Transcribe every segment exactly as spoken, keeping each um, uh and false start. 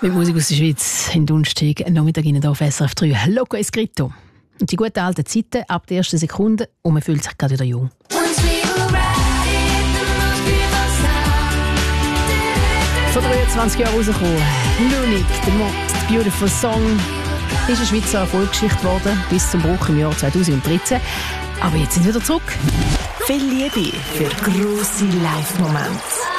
Mit Musik aus der Schweiz in Donnerstag Nachmittag hier auf S R F drei. Loco Escrito. Und die guten alten Zeiten ab der ersten Sekunde und man fühlt sich gerade wieder jung. Vor dreiundzwanzig Jahren rausgekommen. Lunik, The Most Beautiful Song, ist eine Schweizer Erfolgsgeschichte geworden bis zum Bruch im Jahr zweitausenddreizehn. Aber jetzt sind wir wieder zurück. Viel Liebe für grosse Live-Momente.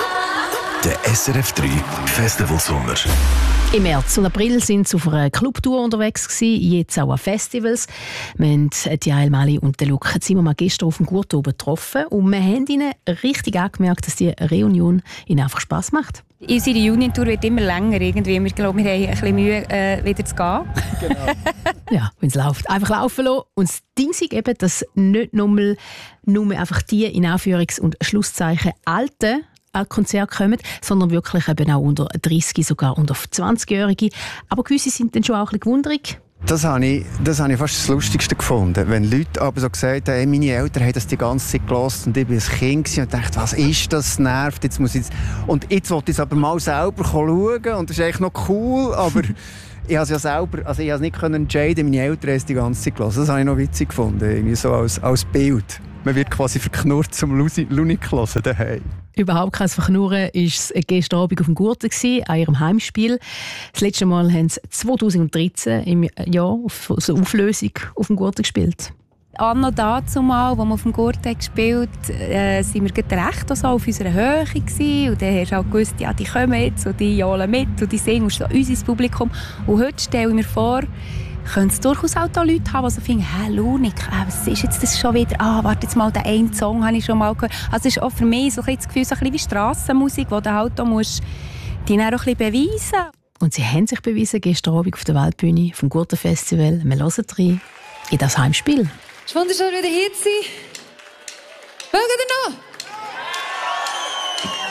Der S R F drei Festival Sommer. Im März und April sind sie auf einer Clubtour unterwegs gewesen, jetzt auch an Festivals. Wir haben Diael Mali und den Luc Zimmermann gestern auf dem Gurt oben getroffen und wir haben ihnen richtig angemerkt, dass die Reunion ihnen einfach Spass macht. Unsere Reunion-Tour wird immer länger. Irgendwie. Wir glauben, wir haben ein bisschen Mühe, äh, wieder zu gehen. Genau. Ja, wenn es läuft. Einfach laufen lassen. Und das Ding ist eben, dass nicht nur, nur einfach die in Anführungs- und Schlusszeichen alten an Konzert kommen, sondern wirklich eben auch unter dreißig, sogar unter zwanzigjährige. Aber gewisse sind dann schon auch ein bisschen gewundrig. Das habe ich, das habe ich fast das Lustigste gefunden. Wenn Leute aber so gesagt haben, hey, meine Eltern haben das die ganze Zeit gehört und ich war ein Kind und dachte, was ist das, das nervt, jetzt muss ich jetzt... Und jetzt wollte ich es aber mal selber schauen und das ist eigentlich noch cool, aber ich habe es ja selber, also ich habe es nicht entscheiden, meine Eltern haben es die ganze Zeit gehört. Das habe ich noch witzig gefunden, irgendwie so als, als Bild. Man wird quasi verknurrt zum Lunik hören daheim. Überhaupt kein Verknurren war es gestern Abend auf dem Gurten, an ihrem Heimspiel. Das letzte Mal haben sie zweitausenddreizehn im Jahr auf so Auflösung auf dem Gurten gespielt. Anno dazu mal, als wir auf dem Gurten gespielt haben, äh, sind wir gerade recht also auf unserer Höhe gewesen. Und dann hast du auch gewusst, ja, die kommen jetzt und die johlen mit und die singen so unser Publikum. Und heute stelle ich mir vor, könnte es durchaus auch da Leute haben, die so finden, «Hä, Lunik, äh, was ist jetzt das schon wieder? Ah, warte jetzt mal, den einen Song habe ich schon mal gehört.» Also es ist auch für mich so ein bisschen das Gefühl, so ein bisschen wie Strassenmusik, wo du halt auch musst, die dann auch ein bisschen beweisen. Und sie haben sich bewiesen gestern Abend auf der Weltbühne vom Gurtenfestival. Wir hören rein in das Heimspiel. Es ist wunderschön, wieder hier zu sein. Mögt ihr noch?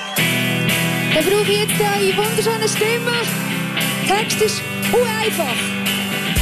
Dann brauche ich jetzt eine wunderschöne Stimme. Der Text ist uneinfach.